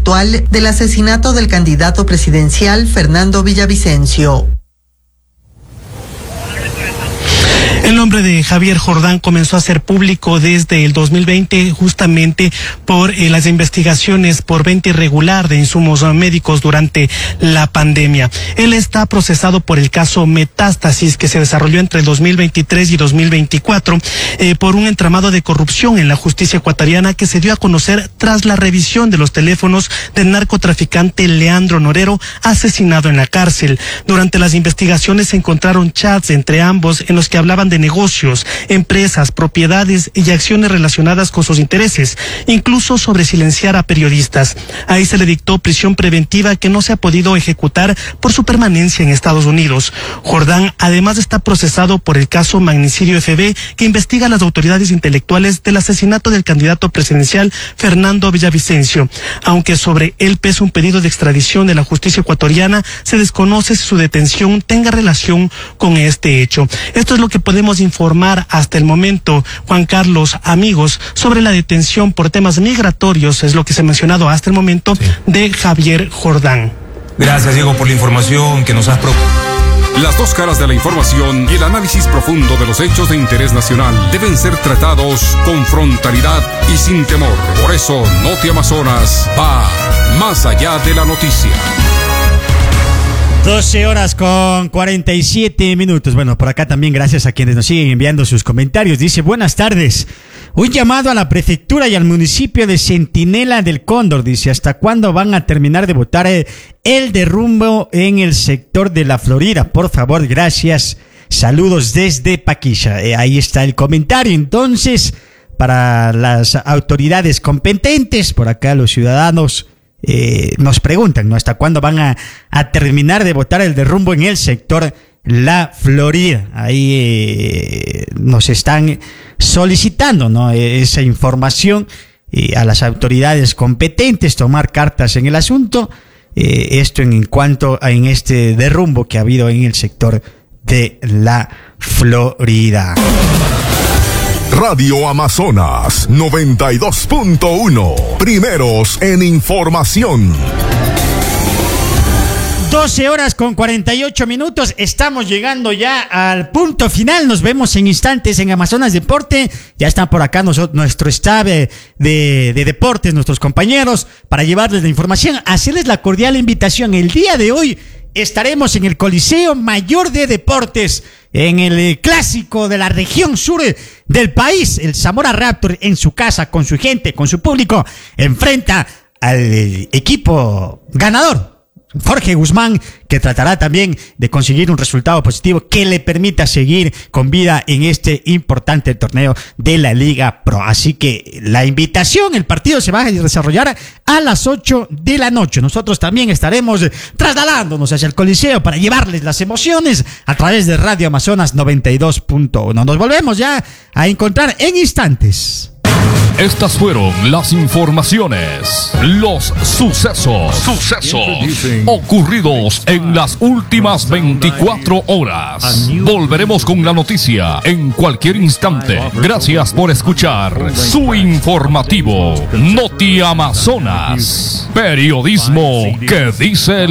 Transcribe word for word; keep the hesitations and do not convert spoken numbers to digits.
actual del asesinato del candidato presidencial Fernando Villavicencio. El nombre de Javier Jordán comenzó a ser público desde el dos mil veinte justamente por eh, las investigaciones por venta irregular de insumos médicos durante la pandemia. Él está procesado por el caso Metástasis que se desarrolló entre el dos mil veintitrés y dos mil veinticuatro eh, por un entramado de corrupción en la justicia ecuatoriana que se dio a conocer tras la revisión de los teléfonos del narcotraficante Leandro Norero, asesinado en la cárcel. Durante las investigaciones se encontraron chats entre ambos en los que hablaban de negocios, empresas, propiedades y acciones relacionadas con sus intereses, incluso sobre silenciar a periodistas. Ahí se le dictó prisión preventiva que no se ha podido ejecutar por su permanencia en Estados Unidos. Jordán además está procesado por el caso Magnicidio F B, que investiga a las autoridades intelectuales del asesinato del candidato presidencial Fernando Villavicencio. Aunque sobre él pesa un pedido de extradición de la justicia ecuatoriana, se desconoce si su detención tenga relación con este hecho. Esto es lo que podemos informar hasta el momento, Juan Carlos, amigos, sobre la detención por temas migratorios, es lo que se ha mencionado hasta el momento, sí, de Javier Jordán. Gracias, Diego, por la información que nos has propuesto. Las dos caras de la información y el análisis profundo de los hechos de interés nacional deben ser tratados con frontalidad y sin temor. Por eso, Noti Amazonas va más allá de la noticia. doce horas con cuarenta y siete minutos. Bueno, por acá también gracias a quienes nos siguen enviando sus comentarios. Dice, buenas tardes. Un llamado a la prefectura y al municipio de Centinela del Cóndor. Dice, ¿hasta cuándo van a terminar de botar el, el derrumbo en el sector de la Florida? Por favor, gracias. Saludos desde Paquilla. Eh, ahí está el comentario. Entonces, para las autoridades competentes, por acá los ciudadanos Eh, nos preguntan, ¿no? ¿Hasta cuándo van a, a terminar de botar el derrumbo en el sector La Florida? Ahí eh, nos están solicitando, ¿no? Esa información eh, a las autoridades competentes, tomar cartas en el asunto. Eh, esto en cuanto a en este derrumbo que ha habido en el sector de La Florida. Radio Amazonas noventa y dos punto uno. Primeros en información. doce horas con cuarenta y ocho minutos. Estamos llegando ya al punto final. Nos vemos en instantes en Amazonas Deporte. Ya están por acá nosotros, nuestro staff de, de, de deportes, nuestros compañeros, para llevarles la información. Hacerles la cordial invitación. El día de hoy estaremos en el Coliseo Mayor de Deportes, en el clásico de la región sur del país. El Zamora Raptor en su casa, con su gente, con su público, enfrenta al equipo ganador, Jorge Guzmán, que tratará también de conseguir un resultado positivo que le permita seguir con vida en este importante torneo de la Liga Pro. Así que la invitación, el partido se va a desarrollar a las ocho de la noche. Nosotros también estaremos trasladándonos hacia el Coliseo para llevarles las emociones a través de Radio Amazonas noventa y dos punto uno. Nos volvemos ya a encontrar en instantes. Estas fueron las informaciones, los sucesos, sucesos ocurridos en las últimas veinticuatro horas. Volveremos con la noticia en cualquier instante. Gracias por escuchar su informativo Noti Amazonas, periodismo que dice